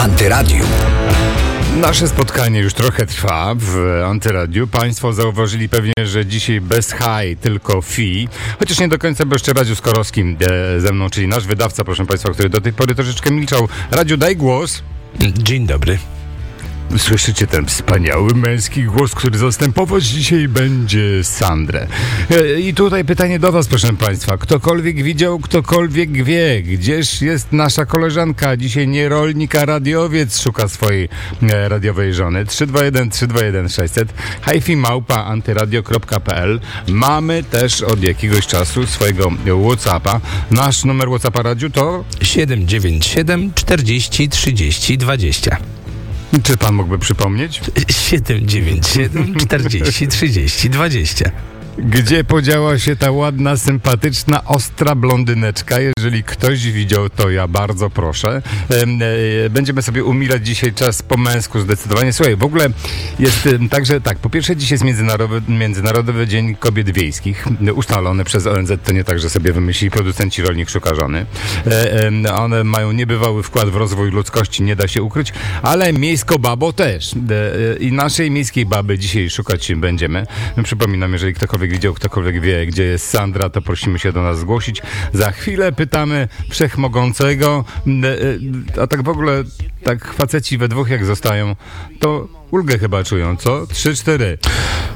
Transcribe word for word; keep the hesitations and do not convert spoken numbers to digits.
Antyradiu. Nasze spotkanie już trochę trwa w Antyradiu. Państwo zauważyli pewnie, że dzisiaj bez high, tylko fi. Chociaż nie do końca, bo jeszcze Radziu Skorowski e, ze mną, czyli nasz wydawca, proszę Państwa, który do tej pory troszeczkę milczał. Radziu, daj głos. Dzień dobry. Słyszycie ten wspaniały męski głos, który zastępować dzisiaj będzie Sandrę. E, I tutaj pytanie do was, proszę Państwa. Ktokolwiek widział, ktokolwiek wie, gdzież jest nasza koleżanka? Dzisiaj nie rolnik, a radiowiec szuka swojej e, radiowej żony. trzy dwa jeden trzy dwa jeden sześćset hajfi małpa antyradio kropka pe el. Mamy też od jakiegoś czasu swojego WhatsAppa. Nasz numer WhatsAppa, Radziu, to siedem dziewięć siedem czterdzieści trzydzieści dwadzieścia. Czy pan mógłby przypomnieć? siedem dziewięć siedem czterdzieści trzydzieści dwadzieścia. Gdzie podziała się ta ładna, sympatyczna, ostra blondyneczka? Jeżeli ktoś widział, to ja bardzo proszę. Będziemy sobie umilać dzisiaj czas po męsku zdecydowanie. Słuchaj, w ogóle jest tak, że tak, po pierwsze dziś jest Międzynarodowy, Międzynarodowy Dzień Kobiet Wiejskich, ustalony przez O N Z. To nie tak, że sobie wymyślili producenci Rolnik Szuka Żony. One mają niebywały wkład w rozwój ludzkości, nie da się ukryć, ale miejsko babo też. I naszej miejskiej baby dzisiaj szukać będziemy. Przypominam, jeżeli ktokolwiek widział, ktokolwiek wie, gdzie jest Sandra, to prosimy się do nas zgłosić. Za chwilę pytamy Wszechmogącego, a tak w ogóle, tak faceci we dwóch jak zostają, to ulgę chyba czują, co? Trzy, cztery.